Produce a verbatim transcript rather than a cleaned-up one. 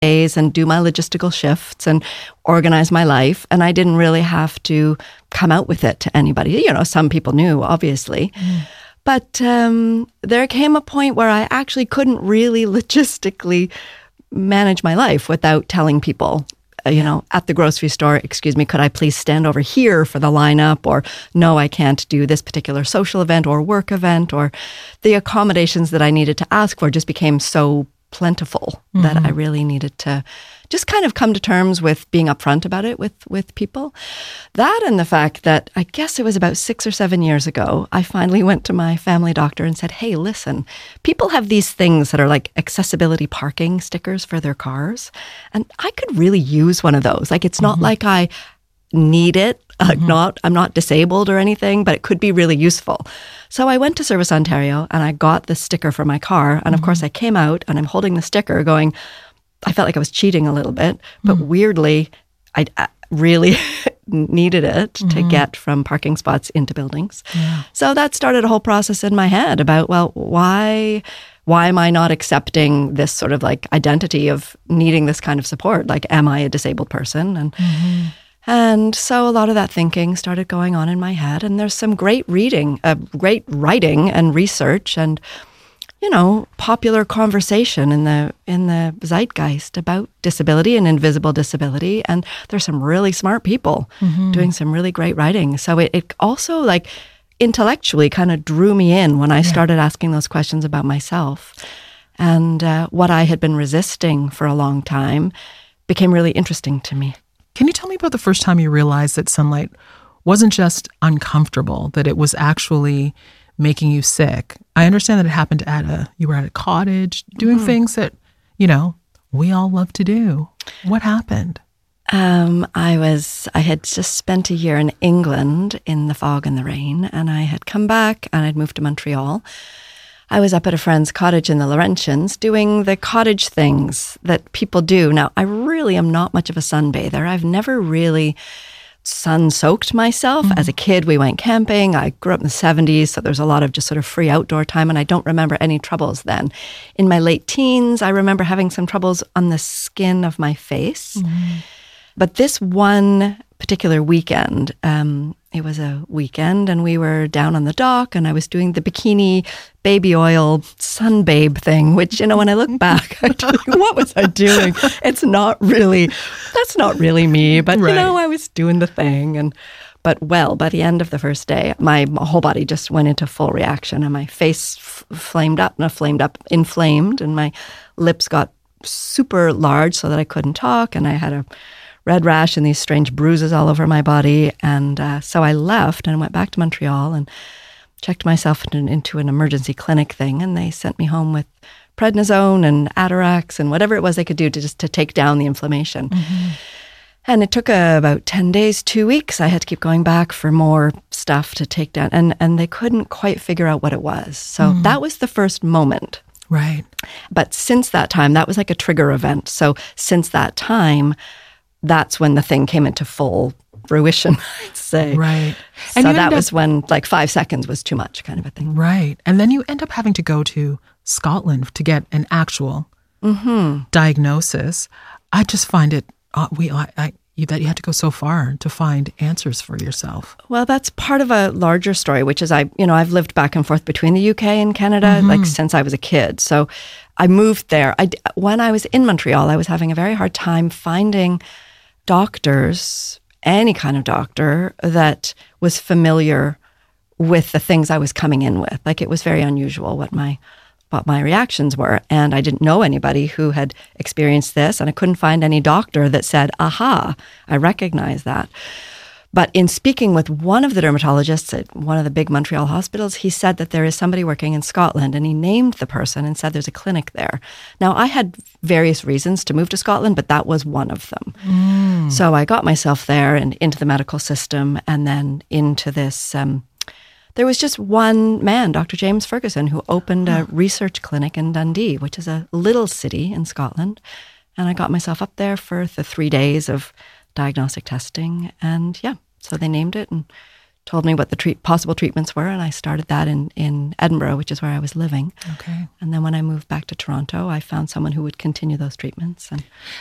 days and do my logistical shifts and organize my life. And I didn't really have to come out with it to anybody. You know, some people knew, obviously. Mm. But um, there came a point where I actually couldn't really logistically manage my life without telling people, uh, you know, at the grocery store, excuse me, could I please stand over here for the lineup? Or no, I can't do this particular social event or work event. Or the accommodations that I needed to ask for just became so plentiful mm-hmm. that I really needed to just kind of come to terms with being upfront about it with, with people. That and the fact that I guess it was about six or seven years ago, I finally went to my family doctor and said, hey, listen, people have these things that are like accessibility parking stickers for their cars. And I could really use one of those. Like, it's not mm-hmm. like I need it. Uh, mm-hmm. Not, I'm not disabled or anything, but it could be really useful. So I went to Service Ontario and I got the sticker for my car. And mm-hmm. of course I came out and I'm holding the sticker going, I felt like I was cheating a little bit, but mm-hmm. weirdly, I really needed it mm-hmm. to get from parking spots into buildings. Yeah. So that started a whole process in my head about, well, why... Why am I not accepting this sort of like identity of needing this kind of support? Like, am I a disabled person? And mm-hmm. And so a lot of that thinking started going on in my head. And there's some great reading, uh, great writing and research and, you know, popular conversation in the in the zeitgeist about disability and invisible disability. And there's some really smart people mm-hmm. doing some really great writing. So it, it also like intellectually kind of drew me in when I yeah. started asking those questions about myself. And uh, what I had been resisting for a long time became really interesting to me. Can you tell me about the first time you realized that sunlight wasn't just uncomfortable, that it was actually making you sick? I understand that it happened at a, you were at a cottage doing mm-hmm. things that, you know, we all love to do. What happened? Um, I was, I had just spent a year in England in the fog and the rain, and I had come back and I'd moved to Montreal. I was up at a friend's cottage in the Laurentians doing the cottage things that people do. Now, I really am not much of a sunbather. I've never really sun-soaked myself. Mm-hmm. As a kid, we went camping. I grew up in the seventies, so there's a lot of just sort of free outdoor time, and I don't remember any troubles then. In my late teens, I remember having some troubles on the skin of my face. Mm-hmm. But this one particular weekend, um, it was a weekend and we were down on the dock and I was doing the bikini baby oil sunbabe thing, which, you know, when I look back, I think, what was I doing? It's not really, that's not really me, but, right. you know, I was doing the thing. And But well, by the end of the first day, my whole body just went into full reaction and my face f- flamed up, not flamed up, inflamed, and my lips got super large so that I couldn't talk, and I had a red rash and these strange bruises all over my body. And uh, so I left and went back to Montreal and checked myself in, into an emergency clinic thing, and they sent me home with prednisone and Atarax and whatever it was they could do to just to take down the inflammation. Mm-hmm. And it took uh, about ten days, two weeks. I had to keep going back for more stuff to take down. And, and they couldn't quite figure out what it was. So mm. that was the first moment. Right. But since that time, that was like a trigger event. So since that time, that's when the thing came into full fruition, I'd say. Right. And so that was up, when like five seconds was too much kind of a thing. Right. And then you end up having to go to Scotland to get an actual mm-hmm. diagnosis. I just find it Uh, we, I, I, you, that you had to go so far to find answers for yourself. Well, that's part of a larger story, which is I, you know, I've lived back and forth between the U K and Canada mm-hmm. like since I was a kid. So I moved there. I, when I was in Montreal, I was having a very hard time finding doctors, any kind of doctor that was familiar with the things I was coming in with. Like, it was very unusual what my what my reactions were. And I didn't know anybody who had experienced this, and I couldn't find any doctor that said, aha, I recognize that. But in speaking with one of the dermatologists at one of the big Montreal hospitals, he said that there is somebody working in Scotland, and he named the person and said there's a clinic there. Now, I had various reasons to move to Scotland, but that was one of them. Mm. So I got myself there and into the medical system, and then into this um there was just one man, Doctor James Ferguson, who opened a research clinic in Dundee, which is a little city in Scotland. And I got myself up there for the three days of diagnostic testing. And yeah, so they named it and told me what the treat, possible treatments were, and I started that in, in Edinburgh, which is where I was living. Okay. And then when I moved back to Toronto, I found someone who would continue those treatments. And